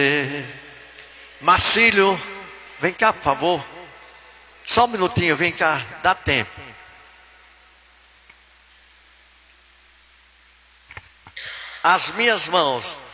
Marcílio, vem cá, por favor. Só um minutinho, vem cá, dá tempo. As minhas mãos